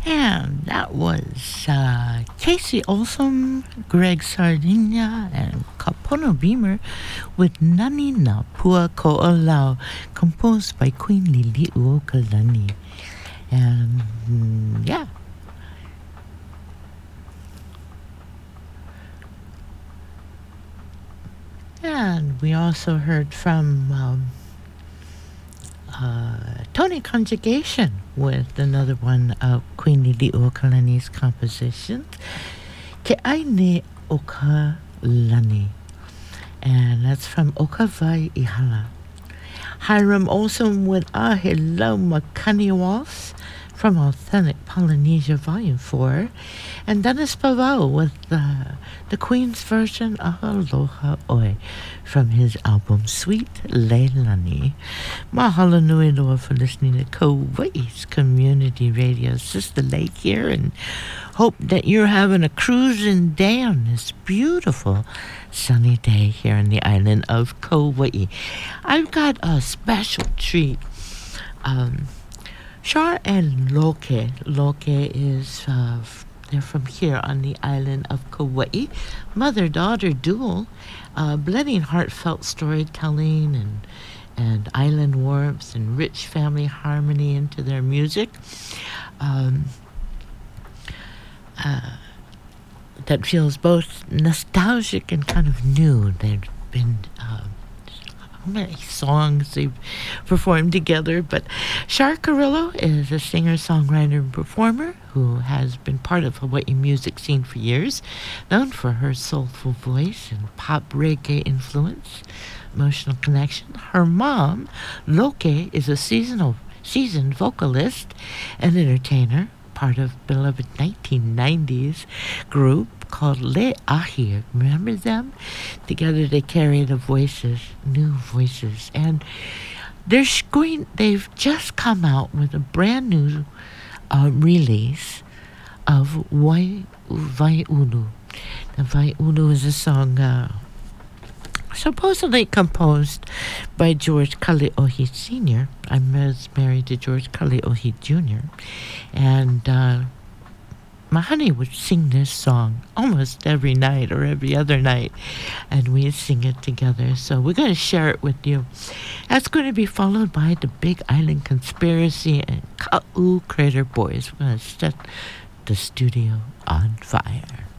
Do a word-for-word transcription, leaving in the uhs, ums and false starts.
And that was uh, Casey Olson, Greg Sardinia, and Kapono Beamer with Nani na Pua Ko'olau, composed by Queen Liliuokalani. And mm, yeah. And we also heard from um, uh, Tony Conjugation with another one of Queen Liliuokalani's compositions, Ke Aine Okalani. And that's from Okawai Ihala. Hiram Olson with Ah Hello Makani Waltz from Authentic Polynesia Volume four. And Dennis Pavao with uh, the Queen's version of Aloha Oi from his album Sweet Leilani. Mahalo nui loa for listening to Kauai's Community Radio Sister Lake here, and hope that you're having a cruising day on this beautiful sunny day here on the island of Kauai. I've got a special treat. Um, Char and Loke. Loke is, uh, they're from here on the island of Kauai. Mother-daughter duel, uh, blending heartfelt storytelling and and island warmth and rich family harmony into their music. Um, uh, that feels both nostalgic and kind of new. They've been... Uh, How many songs they've performed together, but Char Carrillo is a singer, songwriter, and performer who has been part of Hawaii music scene for years, known for her soulful voice and pop reggae influence, emotional connection. Her mom, Loke, is a seasonal, seasoned vocalist and entertainer, part of beloved nineteen nineties group called Le Ahi. Remember them? Together they carry the voices, new voices, and they're going. They've just come out with a brand new uh, release of Wai Vaiulu. The Vaiulu is a song uh, supposedly composed by George Kali'ohi Senior I was married to George Kali'ohi Junior And uh, my honey would sing this song almost every night or every other night, and we'd sing it together. So we're going to share it with you. That's going to be followed by the Big Island Conspiracy and Ka'u Crater Boys. We're going to set the studio on fire.